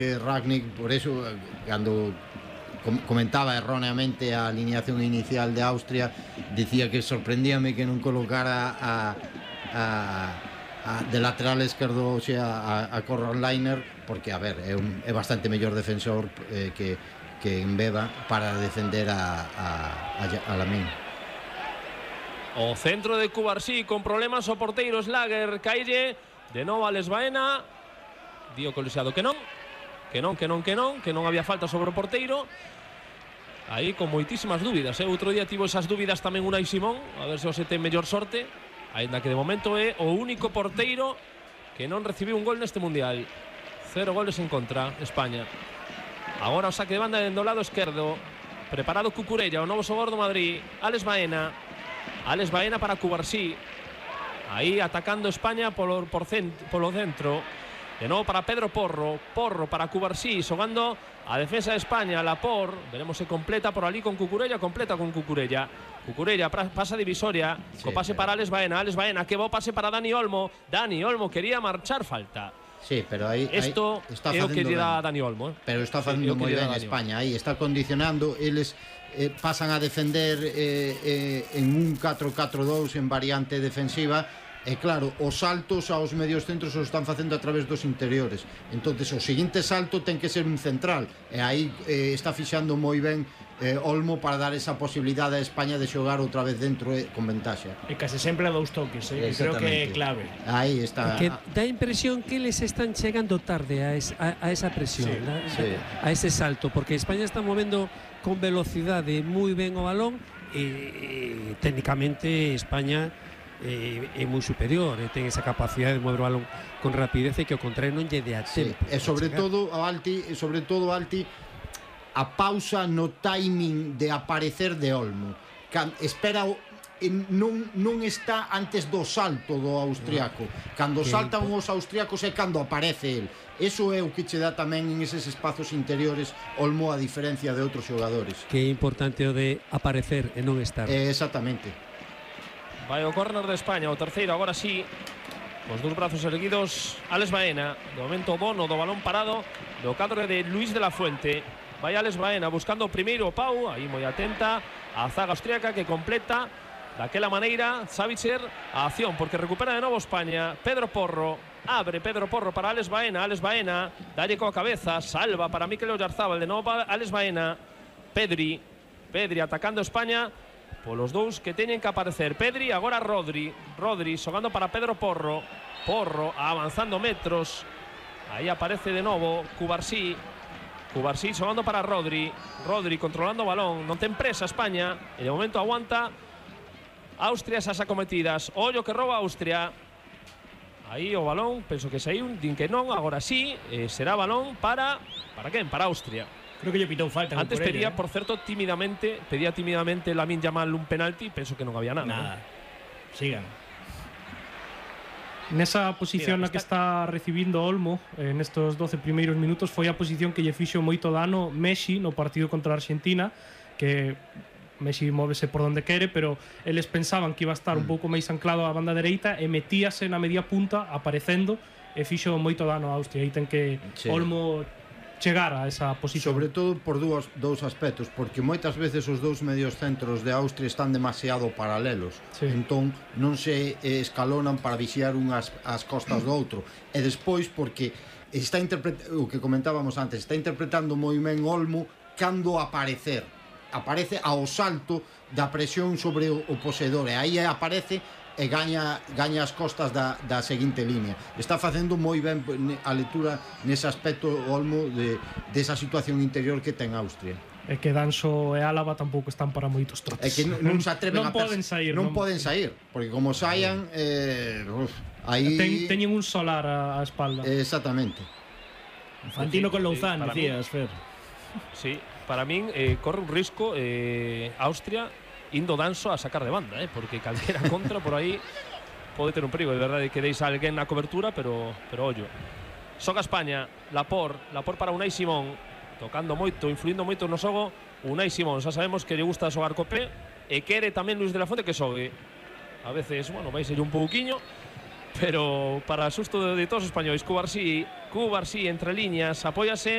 Rangnick, por eso, cando comentaba erróneamente a alineación inicial de Austria, dicía que sorprendíame que non colocara de lateral esquerdo, o sea, a Konrad Lainer, porque, a ver, é bastante mellor defensor que Mbeba para defender a Lamine. O centro de Cubarsí con problemas o porteiro Slager caille de novo Alex Baena. Dio colexado que non había falta sobre o porteiro. Aí con moitísimas dúbidas, outro día tivo esas dúbidas tamén Unai Simón, a ver se hoxe ten mellor sorte, aínda que de momento é o único porteiro que non recibiu un gol neste mundial. 0 goles en contra, España. Agora o saque de banda do lado esquerdo, preparado Cucurella, o novo xogador do Madrid. Alex Baena para Cubarsí. Aí atacando España polo centro. De novo para Pedro Porro para Cubarsí, xogando a defensa de España. Laporte, veremos se completa por ali con Cucurella, completa con Cucurella. Cucurella pasa divisoria, sí, co pase para Alex Baena, que bo pase para Dani Olmo. Dani Olmo quería marchar falta. Sí, pero aí isto é o que lle dá Dani Olmo, Pero está facendo moi ben España, aí está condicionando, eles pasan a defender en un 4-4-2 en variante defensiva. E claro, os saltos aos medios centros os están facendo a través dos interiores. Entonces o seguinte salto ten que ser un central. E aí está fixando moi ben Olmo para dar esa posibilidade a España de xogar outra vez dentro con ventaxa. E case sempre a 2 toques, que creo que é clave. Aí está. Que dá a impresión que eles están chegando tarde a esa presión, sí, a ese salto, porque España está movendo con velocidade moi ben o balón e técnicamente España é moi superior, ten esa capacidade de mover o balón con rapidez e que o contrario non lle dé a tempo. E sobre todo Alti, a pausa no timing de aparecer de Olmo. Espera, non está antes do salto do austriaco. Cando saltan os austriacos é cando aparece el. Eso é o que che dá tamén en eses espazos interiores Olmo, a diferencia de outros xogadores. Que é importante o de aparecer e non estar. Exactamente. Vai o córner de España, o terceiro, agora sí. Os dous brazos erguidos, Alex Baena. De momento dono do balón parado do cadro de Luis de la Fuente. Vai Alex Baena buscando o primeiro Pau, aí moi atenta a zaga austríaca que completa daquela maneira Savitzer a acción, porque recupera de novo España. Pedro Porro, abre Pedro Porro para Alex Baena, dalle coa cabeza, salva para Mikel Oyarzábal, de novo para Alex Baena. Pedri atacando España polos dous que teñen que aparecer. Pedri, agora Rodri xogando para Pedro Porro avanzando metros. Aí aparece de novo Cubarsí xogando para Rodri controlando o balón, non ten presa España e de momento aguanta Austria esas acometidas. Ollo que rouba Austria. Aí o balón, penso que saiu, din que non, agora sí, será balón para quen? Para Austria. Creo que lle pitou falta. Antes pedía, por certo, tímidamente Lamine Yamal un penalti, penso que non había nada. Sigan. Nesa posición na que está recibindo Olmo nestos 12 primeiros minutos foi a posición que lle fixo moito dano Messi no partido contra a Argentina, que Messi móvese por donde quere, pero eles pensaban que iba a estar un pouco máis anclado á banda dereita e metíase na media punta aparecendo e fixo moito dano a Austria. Aí ten que Olmo chegar a esa posición. Sobre todo por dous aspectos, porque moitas veces os dous medios centros de Austria están demasiado paralelos, entón non se escalonan para vixiar unhas as costas do outro, e despois porque está o que comentábamos antes, está interpretando moi ben Olmo cando aparece ao salto da presión sobre o poseedor, e aí aparece e gaña as costas da seguinte línea. Está facendo moi ben a lectura nese aspecto Olmo desa situación interior que ten Austria. É que Danso e Álava tampouco están para moitos trotes. É que non se atreven non poden sair, porque como saian aí teñen un solar á espalda. Exactamente. Fantino con Louzán, decías, Fer. Sí, para min corre un risco Austria indo Danso a sacar de banda, porque calquera contra por aí pode ter un perigo. De verdade que deis a alguén na cobertura, pero ollo. Xoga España, Laporte para Unai Simón, tocando moito, influindo moito no xogo. Unai Simón, xa sabemos que lle gusta xogar co pé e quere tamén Luis de la Fuente que xogue. A veces, bueno, vai ser un pouquiño, pero para susto de todos os españois, Cubarsí entre líneas, apóyase